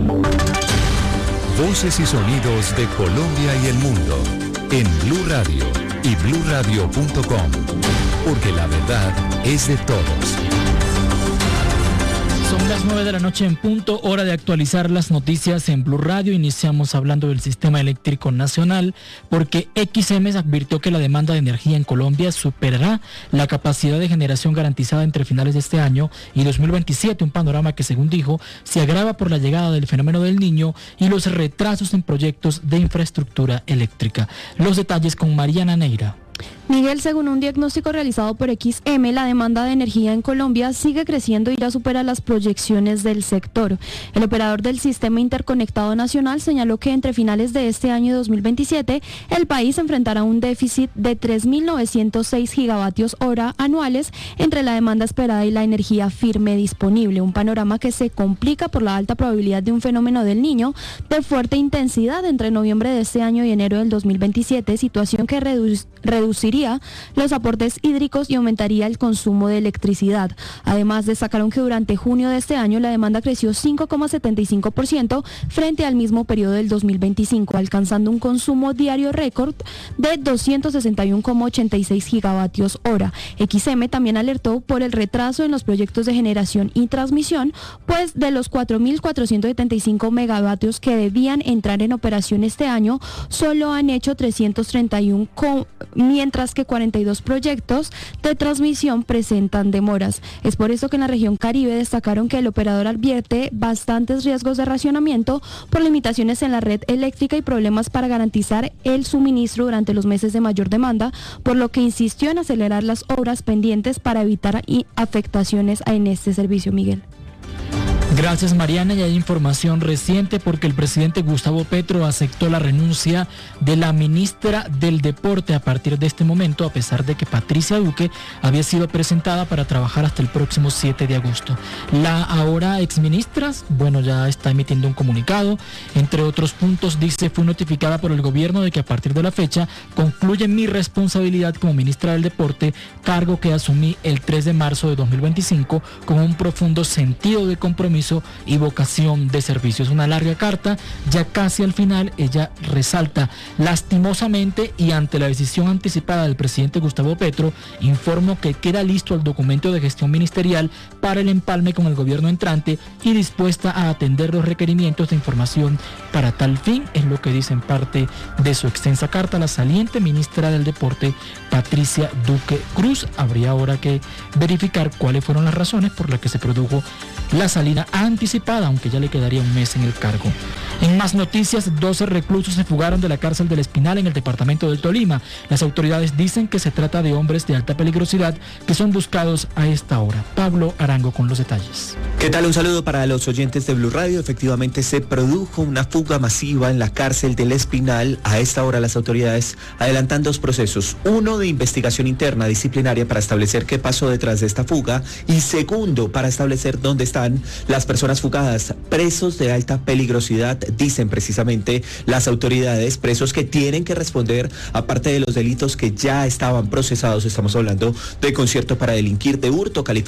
Voces y sonidos de Colombia y el mundo en Blue Radio y bluradio.com, porque la verdad es de todos. Son las 9 de la noche en punto, hora de actualizar las noticias en Blue Radio. Iniciamos hablando del sistema eléctrico nacional, porque XM advirtió que la demanda de energía en Colombia superará la capacidad de generación garantizada entre finales de este año y 2027, un panorama que, según dijo, se agrava por la llegada del fenómeno del Niño y los retrasos en proyectos de infraestructura eléctrica. Los detalles con Mariana Neira. Miguel, según un diagnóstico realizado por XM, la demanda de energía en Colombia sigue creciendo y ya supera las proyecciones del sector. El operador del Sistema Interconectado Nacional señaló que entre finales de este año y 2027, el país enfrentará un déficit de 3.906 gigavatios hora anuales entre la demanda esperada y la energía firme disponible, un panorama que se complica por la alta probabilidad de un fenómeno del Niño de fuerte intensidad entre noviembre de este año y enero del 2027, situación que reduciría los aportes hídricos y aumentaría el consumo de electricidad. Además, destacaron que durante junio de este año la demanda creció 5,75% frente al mismo periodo del 2025, alcanzando un consumo diario récord de 261,86 gigavatios hora. XM también alertó por el retraso en los proyectos de generación y transmisión, pues de los 4.475 megavatios que debían entrar en operación este año, solo han hecho 331, mientras que 42 proyectos de transmisión presentan demoras. Es por eso que en la región Caribe destacaron que el operador advierte bastantes riesgos de racionamiento por limitaciones en la red eléctrica y problemas para garantizar el suministro durante los meses de mayor demanda, por lo que insistió en acelerar las obras pendientes para evitar afectaciones en este servicio. Miguel. Gracias, Mariana. Y hay información reciente porque el presidente Gustavo Petro aceptó la renuncia de la ministra del Deporte a partir de este momento, a pesar de que Patricia Duque había sido presentada para trabajar hasta el próximo 7 de agosto. La ahora exministra, ya está emitiendo un comunicado. Entre otros puntos, dice, fui notificada por el gobierno de que a partir de la fecha concluye mi responsabilidad como ministra del Deporte, cargo que asumí el 3 de marzo de 2025 con un profundo sentido de compromiso y vocación de servicio. Es una larga carta, ya casi al final ella resalta: lastimosamente y ante la decisión anticipada del presidente Gustavo Petro, informo que queda listo el documento de gestión ministerial para el empalme con el gobierno entrante y dispuesta a atender los requerimientos de información para tal fin, es lo que dice en parte de su extensa carta la saliente ministra del Deporte, Patricia Duque Cruz. Habría ahora que verificar cuáles fueron las razones por las que se produjo la salida anticipada, aunque ya le quedaría un mes en el cargo. En más noticias, 12 reclusos se fugaron de la cárcel del Espinal en el departamento del Tolima. Las autoridades dicen que se trata de hombres de alta peligrosidad que son buscados a esta hora. Pablo Arango con los detalles. ¿Qué tal? Un saludo para los oyentes de Blue Radio. Efectivamente se produjo una fuga masiva en la cárcel del Espinal. A esta hora las autoridades adelantan dos procesos: uno de investigación interna disciplinaria para establecer qué pasó detrás de esta fuga, y segundo, para establecer dónde están las personas fugadas, presos de alta peligrosidad, dicen precisamente las autoridades, presos que tienen que responder, aparte de los delitos que ya estaban procesados. Estamos hablando de concierto para delinquir, de hurto calificado